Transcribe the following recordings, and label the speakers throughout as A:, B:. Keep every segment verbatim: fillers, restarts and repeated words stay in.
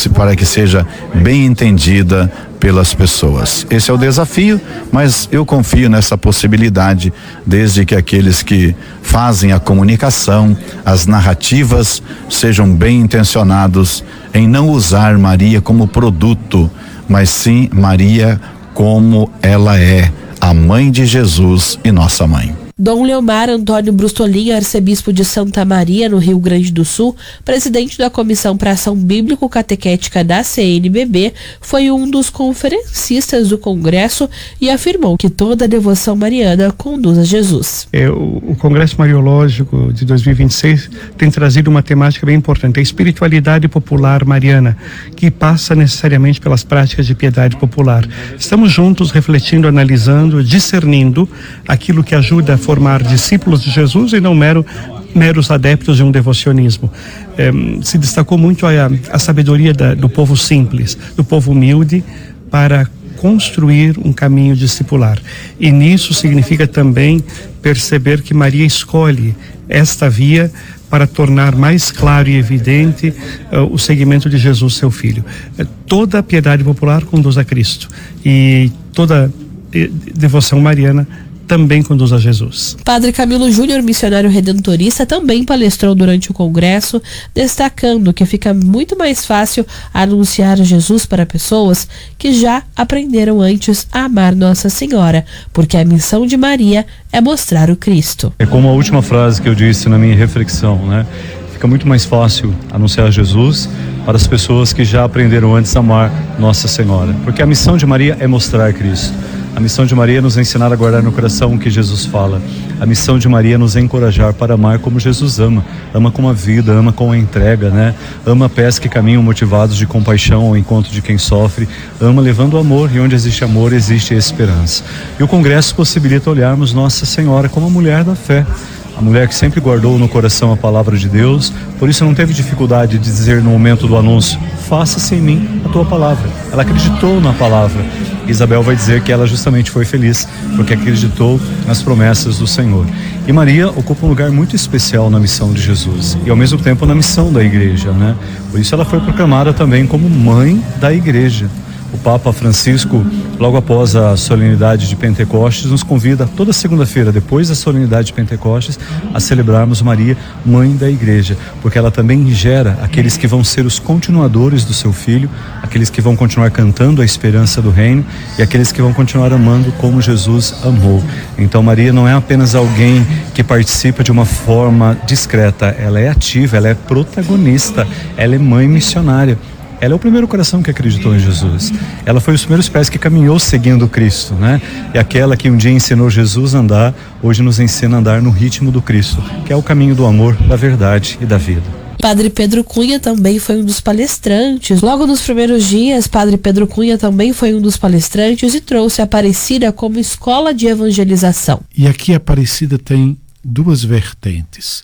A: para que seja bem entendida pelas pessoas. Esse é o desafio, mas eu confio nessa possibilidade, desde que aqueles que fazem a comunicação, as narrativas, sejam bem intencionados em não usar Maria como produto, mas sim Maria como ela é, a mãe de Jesus e nossa mãe.
B: Dom Leomar Antônio Brustolin, arcebispo de Santa Maria, no Rio Grande do Sul, presidente da Comissão para Ação Bíblico-Catequética da C N B B, foi um dos conferencistas do Congresso e afirmou que toda a devoção mariana conduz a Jesus.
C: É, o, o Congresso Mariológico de dois mil e vinte e seis tem trazido uma temática bem importante, a espiritualidade popular mariana, que passa necessariamente pelas práticas de piedade popular. Estamos juntos refletindo, analisando, discernindo aquilo que ajuda a formar discípulos de Jesus e não mero, meros adeptos de um devocionismo. É, se destacou muito a, a sabedoria da, do povo simples, do povo humilde, para construir um caminho discipular. E nisso significa também perceber que Maria escolhe esta via para tornar mais claro e evidente uh, o seguimento de Jesus, seu Filho. Uh, toda a piedade popular conduz a Cristo e toda uh, devoção mariana também conduz a Jesus.
B: Padre Camilo Júnior, missionário redentorista, também palestrou durante o congresso, destacando que fica muito mais fácil anunciar Jesus para pessoas que já aprenderam antes a amar Nossa Senhora, porque a missão de Maria é mostrar o Cristo.
D: É como a última frase que eu disse na minha reflexão, né? Fica muito mais fácil anunciar Jesus para as pessoas que já aprenderam antes a amar Nossa Senhora, porque a missão de Maria é mostrar Cristo. A missão de Maria é nos ensinar a guardar no coração o que Jesus fala. A missão de Maria é nos encorajar para amar como Jesus ama. Ama com a vida, ama com a entrega, né? Ama pés que caminham motivados de compaixão ao encontro de quem sofre. Ama levando amor, e onde existe amor, existe esperança. E o Congresso possibilita olharmos Nossa Senhora como a mulher da fé. A mulher que sempre guardou no coração a palavra de Deus, por isso não teve dificuldade de dizer no momento do anúncio: faça-se em mim a tua palavra. Ela acreditou na palavra. Isabel vai dizer que ela justamente foi feliz porque acreditou nas promessas do Senhor. E Maria ocupa um lugar muito especial na missão de Jesus e ao mesmo tempo na missão da igreja, né? Por isso ela foi proclamada também como mãe da igreja. O Papa Francisco, logo após a solenidade de Pentecostes, nos convida toda segunda-feira, depois da solenidade de Pentecostes, a celebrarmos Maria, mãe da igreja, porque ela também gera aqueles que vão ser os continuadores do seu filho, aqueles que vão continuar cantando a esperança do reino e aqueles que vão continuar amando como Jesus amou. Então Maria não é apenas alguém que participa de uma forma discreta, ela é ativa, ela é protagonista, ela é mãe missionária. Ela é o primeiro coração que acreditou em Jesus. Ela foi os primeiros pés que caminhou seguindo Cristo, né? E aquela que um dia ensinou Jesus a andar, hoje nos ensina a andar no ritmo do Cristo, que é o caminho do amor, da verdade e da vida.
B: Padre Pedro Cunha também foi um dos palestrantes. Logo nos primeiros dias, Padre Pedro Cunha também foi um dos palestrantes e trouxe a Aparecida como escola de evangelização.
E: E aqui a Aparecida tem duas vertentes.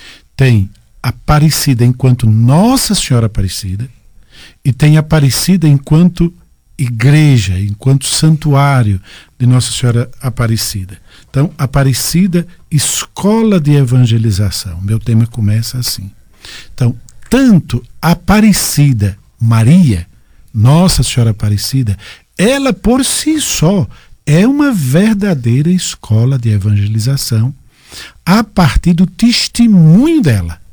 E: Tem Aparecida enquanto Nossa Senhora Aparecida, e tem Aparecida enquanto igreja, enquanto santuário de Nossa Senhora Aparecida. Então, Aparecida, escola de evangelização. Meu tema começa assim. Então, tanto Aparecida, Maria, Nossa Senhora Aparecida, ela por si só é uma verdadeira escola de evangelização a partir do testemunho dela.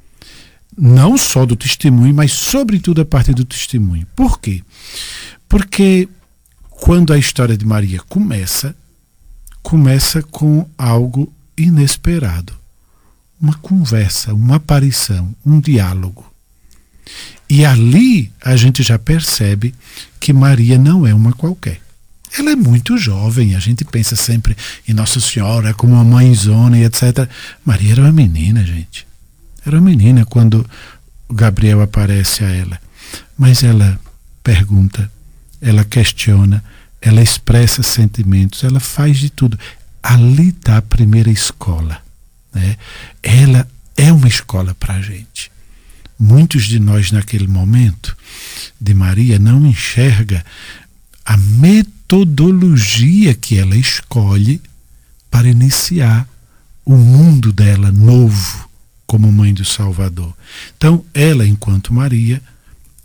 E: Não só do testemunho, mas sobretudo a partir do testemunho. Por quê? Porque quando a história de Maria começa, começa com algo inesperado. Uma conversa, uma aparição, um diálogo. E ali a gente já percebe que Maria não é uma qualquer. Ela é muito jovem, a gente pensa sempre em Nossa Senhora como uma mãezona e etcétera. Maria era uma menina, gente. Era uma menina quando Gabriel aparece a ela. Mas ela pergunta, ela questiona, ela expressa sentimentos, ela faz de tudo. Ali está a primeira escola, né? Ela é uma escola para a gente. Muitos de nós naquele momento de Maria não enxerga a metodologia que ela escolhe para iniciar o mundo dela novo como mãe do Salvador. Então, ela, enquanto Maria,